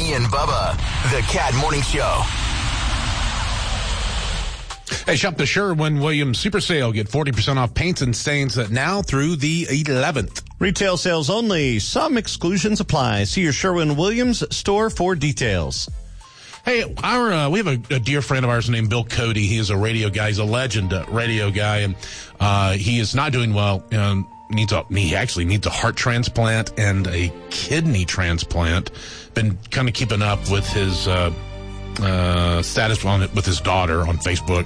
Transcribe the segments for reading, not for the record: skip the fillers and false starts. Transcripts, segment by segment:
D and Bubba, the Cat Morning Show. Hey, shop the Sherwin-Williams Super Sale. Get 40% off paints and stains now through the 11th. Retail sales only. Some exclusions apply. See your Sherwin-Williams store for details. Hey, we have a dear friend of ours named Bill Cody. He is a radio guy. He's a legend radio guy, and he is not doing well. He actually needs a heart transplant and a kidney transplant. Been kind of keeping up with his status with his daughter on Facebook.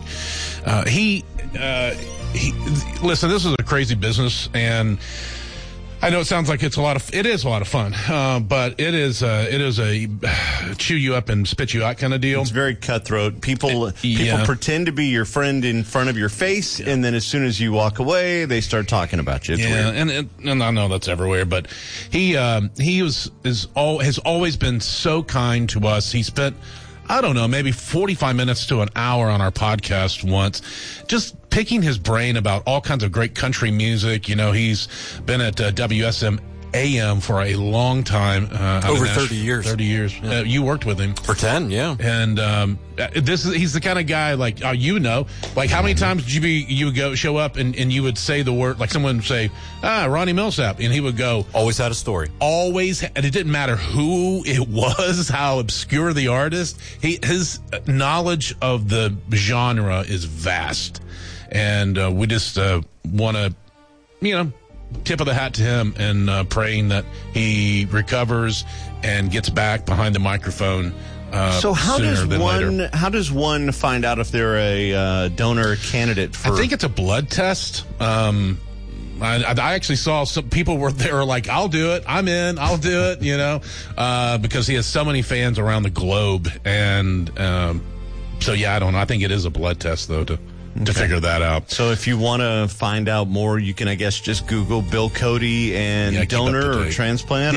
Listen, this is a crazy business, and I know it sounds like it is a lot of fun, but it is a chew you up and spit you out kind of deal. It's very cutthroat. People pretend to be your friend in front of your face, and then as soon as you walk away, they start talking about you. It's weird. And I know that's everywhere, but he has always been so kind to us. He spent, I don't know, maybe 45 minutes to an hour on our podcast once, just picking his brain about all kinds of great country music. You know, he's been at WSM AM for a long time. Over 30 years. 30 years. Yeah. You worked with him. For 10, yeah. And he's the kind of guy, like, like how many times did you would show up and you would say the word, like someone would say, Ronnie Millsap, and he would go. Always had a story. Always, and it didn't matter who it was, how obscure the artist. His knowledge of the genre is vast. And we just want to, tip of the hat to him and praying that he recovers and gets back behind the microphone. So how later. How does one find out if they're a donor candidate for? I think it's a blood test. I actually saw some people were like, I'll do it. I'm in. I'll do it, because he has so many fans around the globe. And so, I don't know. I think it is a blood test, though, to figure that out. So if you want to find out more, you can, I guess, just Google Bill Cody and donor or transplant.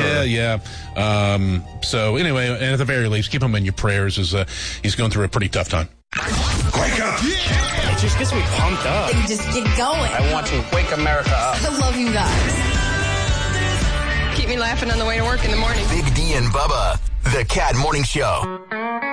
So anyway, and at the very least, keep him in your prayers as he's going through a pretty tough time. Wake up! Yeah. It just gets me pumped up. They just get going. I want to wake America up. I love you guys. Keep me laughing on the way to work in the morning. Big D and Bubba, the Cat Morning Show.